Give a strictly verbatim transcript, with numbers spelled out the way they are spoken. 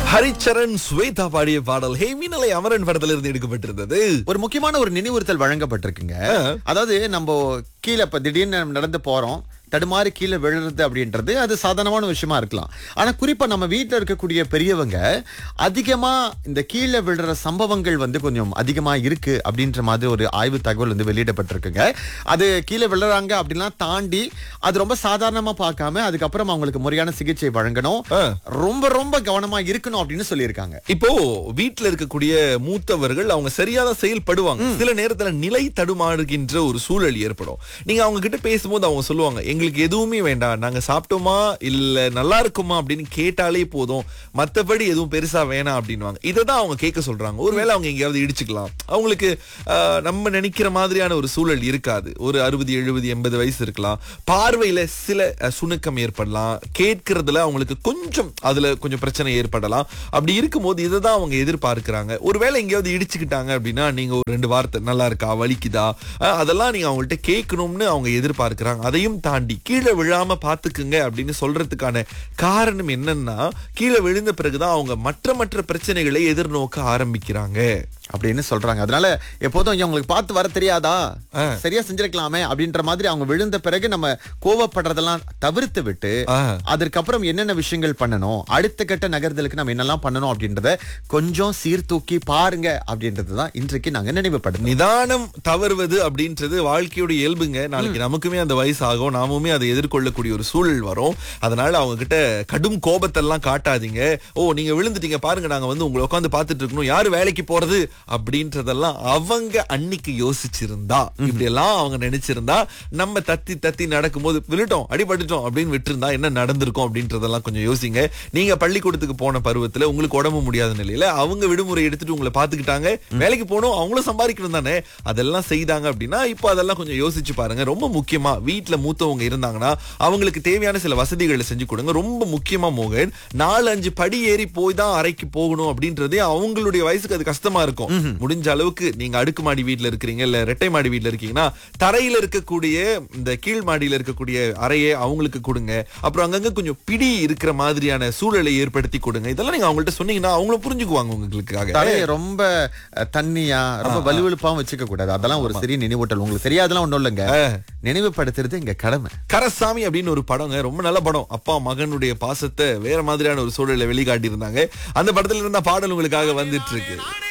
ஹரிச்சரன் ஸ்வேதா பாடிய பாடல் ஹே மீனலை அமரன் படத்துல இருந்து எடுக்கப்பட்டிருந்தது. ஒரு முக்கியமான ஒரு நினைவுறுத்தல் வழங்கப்பட்டிருக்குங்க. அதாவது நம்ம கீழே இப்ப திடீர்னு நம்ம நடந்து போறோம், தடுமாறி கீழே விழுறது அப்படின்றது அது சாதாரணமான விஷயமா இருக்கலாம். ஆனா குறிப்பா நம்ம வீட்டுல இருக்கக்கூடிய பெரியவங்க அதிகமா இந்த கீழே விழுற சம்பவங்கள் வந்து கொஞ்சம் அதிகமா இருக்கு அப்படின்ற மாதிரி ஒரு ஆய்வு தகவல் வந்து வெளியிடப்பட்டிருக்குங்க. அது கீழே விழுறாங்க அப்படின்லாம் தாண்டி அது ரொம்ப சாதாரணமா பார்க்காம அதுக்கப்புறம் அவங்களுக்கு முறையான சிகிச்சை வழங்கணும், ரொம்ப ரொம்ப கவனமா இருக்கணும் அப்படின்னு சொல்லியிருக்காங்க. இப்போ வீட்டுல இருக்கக்கூடிய மூத்தவர்கள் அவங்க சரியாக செயல்படுவாங்க. சில நேரத்துல நிலை தடுமாறுகின்ற ஒரு சூழல் ஏற்படும். நீங்க அவங்க கிட்ட பேசும்போது அவங்க சொல்லுவாங்க, எங்களுக்கு எதுவுமே வேண்டாம், நாங்க சாப்பிட்டோமா இல்ல நல்லா இருக்குமா அப்படின்னு கேட்டாலே போதும், மத்தபடி எதுவும் பெருசா வேணாம் அப்படின்வாங்க. இததான் அவங்க கேட்க சொல்றாங்க. ஒருவேளை அவங்க எங்கேயாவது இடிச்சுக்கலாம், அவங்களுக்கு நம்ம நினைக்கிற மாதிரியான ஒரு சூழல் இருக்காது. ஒரு அறுபது எழுபது எண்பது வயசு இருக்கலாம், பார்வையில சில சுணுக்கம் ஏற்படலாம், கேட்கறதுல அவங்களுக்கு கொஞ்சம் அதுல கொஞ்சம் பிரச்சனை ஏற்படலாம். அப்படி இருக்கும்போது இததான் அவங்க எதிர்பார்க்கிறாங்க. ஒருவேளை எங்கேயாவது இடிச்சுக்கிட்டாங்க அப்படின்னா நீங்க ஒரு ரெண்டு வார்த்தை நல்லா இருக்கா, வலிக்குதா, அதெல்லாம் நீங்க அவங்கள்ட்ட கேட்கணும்னு அவங்க எதிர்பார்க்கிறாங்க. அதையும் தாண்டி கீழே விழாம பாத்துக்குங்க அப்படின்னு சொல்றதுக்கான காரணம் என்னன்னா, கீழே விழுந்த பிறகுதான் அவங்க மற்ற மற்ற பிரச்சனைகளை எதிர்நோக்க ஆரம்பிக்கிறாங்க அப்படின்னு சொல்றாங்க. அதனால எப்போதும் அவங்களுக்கு பார்த்து வர தெரியாதா, சரியா செஞ்சிருக்கலாமே அப்படின்ற மாதிரி அவங்க விழுந்த பிறகு நம்ம கோவப்படுறதெல்லாம் தவிர்த்து விட்டு அதற்கப்புறம் என்னென்ன விஷயங்கள் பண்ணணும், அடுத்த கட்ட நகர்தலுக்கு நம்ம என்னெல்லாம் பண்ணணும் அப்படின்றத கொஞ்சம் சீர்தூக்கி பாருங்க அப்படின்றதுதான் இன்றைக்கு நாங்க நினைவுபடுத்தோம். நிதானம் தவறுவது அப்படின்றது வாழ்க்கையோட இயல்புங்க. நாளைக்கு நமக்குமே அந்த வயசு ஆகும், நாமுமே அதை எதிர்கொள்ளக்கூடிய ஒரு சூழல் வரும். அதனால அவங்க கிட்ட கடும் கோபத்தெல்லாம் காட்டாதீங்க. ஓ நீங்க விழுந்துட்டீங்க பாருங்க, நாங்க வந்து உங்களை உட்காந்து பாத்துட்டு இருக்கணும், யாரு வேலைக்கு போறது அப்படின்றதெல்லாம் அவங்க அன்னைக்கு யோசிச்சிருந்தா, இப்படி எல்லாம் அவங்க நினைச்சிருந்தா, நம்ம தத்தி தத்தி நடக்கும் போது விழுட்டோம் அடிபட்டுட்டோம் அப்படின்னு விட்டுருந்தா என்ன நடந்திருக்கும் அப்படின்றதெல்லாம் கொஞ்சம் யோசிங்க. நீங்க பள்ளிக்கூடத்துக்கு போன பருவத்துல உங்களுக்கு உடம்பு முடியாத நிலையில அவங்க விடுமுறை எடுத்துட்டு உங்களை பாத்துக்கிட்டாங்க, வேலைக்கு போகணும், அவங்களும் சம்பாதிக்கணும் தானே, அதெல்லாம் செய்தாங்க அப்படின்னா இப்போ அதெல்லாம் கொஞ்சம் யோசிச்சு பாருங்க. ரொம்ப முக்கியமா வீட்டுல மூத்தவங்க இருந்தாங்கன்னா அவங்களுக்கு தேவையான சில வசதிகளை செஞ்சு கொடுங்க. ரொம்ப முக்கியமா மோகன், நாலு அஞ்சு படி ஏறி போய் தான் அறைக்கு போகணும் அப்படின்றதே அவங்களுடைய வயசுக்கு அது கஷ்டமா இருக்கும். முடிஞ்ச அளவுக்கு நீங்க அடுக்குமாடி வீட்டுல இருக்கிறீங்க இல்ல இரட்டை மாடி வீட்டுல இருக்கீங்கன்னா தரையில இருக்கக்கூடிய இந்த கீழ் மாடியில இருக்கக்கூடிய அறையை அவங்களுக்கு கொடுங்க. அப்புறம் அங்கங்க கொஞ்சம் பிடி இருக்கிற மாதிரியான சூழலை ஏற்படுத்தி கொடுங்க. இதெல்லாம் நீங்க அவங்கள்ட்ட சொன்னீங்கன்னா அவங்களும் புரிஞ்சுக்குவாங்க. உங்களுக்காக தரையை ரொம்ப தண்ணியா ரொம்ப வலுவலுப்பாவும் வச்சுக்க கூடாது. அதெல்லாம் ஒரு சிறிய நினைவூட்டல். உங்களுக்கு தெரியாதெல்லாம் ஒண்ணும் இல்லைங்க, நினைவுபடுத்துறது எங்க கடமை. கரசாமி அப்படின்னு ஒரு படங்க, ரொம்ப நல்ல படம். அப்பா மகனுடைய பாசத்தை வேற மாதிரியான ஒரு சூழலை வெளிக்காட்டி இருந்தாங்க. அந்த படத்துல இருந்த பாடல் உங்களுக்காக வந்துட்டு இருக்கு.